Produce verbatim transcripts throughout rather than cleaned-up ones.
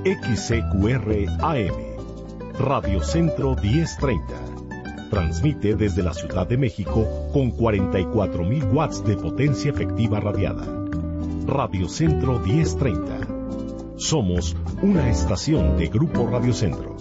X C Q R A M, Radio Centro diez treinta. Transmite desde la Ciudad de México con cuarenta y cuatro mil watts de potencia efectiva radiada. Radio Centro diez treinta. Somos una estación de Grupo Radio Centro.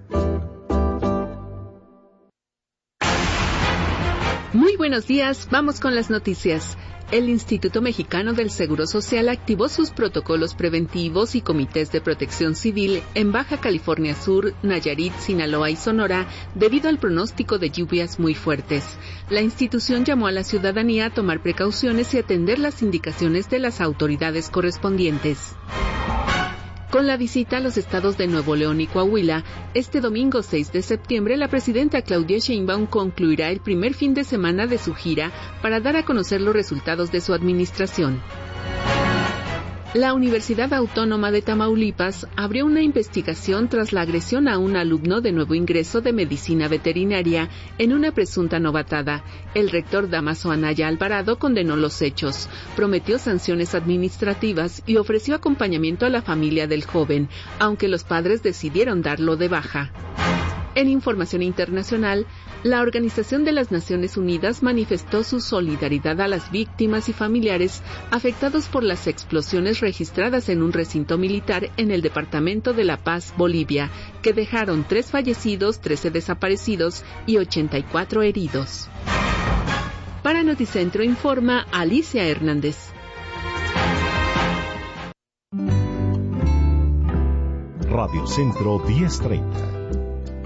Muy buenos días, vamos con las noticias. El Instituto Mexicano del Seguro Social activó sus protocolos preventivos y comités de protección civil en Baja California Sur, Nayarit, Sinaloa y Sonora debido al pronóstico de lluvias muy fuertes. La institución llamó a la ciudadanía a tomar precauciones y atender las indicaciones de las autoridades correspondientes. Con la visita a los estados de Nuevo León y Coahuila, este domingo seis de septiembre, la presidenta Claudia Sheinbaum concluirá el primer fin de semana de su gira para dar a conocer los resultados de su administración. La Universidad Autónoma de Tamaulipas abrió una investigación tras la agresión a un alumno de nuevo ingreso de medicina veterinaria en una presunta novatada. El rector Dámaso Anaya Alvarado condenó los hechos, prometió sanciones administrativas y ofreció acompañamiento a la familia del joven, aunque los padres decidieron darlo de baja. En información internacional, la Organización de las Naciones Unidas manifestó su solidaridad a las víctimas y familiares afectados por las explosiones registradas en un recinto militar en el departamento de La Paz, Bolivia, que dejaron tres fallecidos, trece desaparecidos y ochenta y cuatro heridos. Para Noticentro informa Alicia Hernández. Radio Centro diez treinta.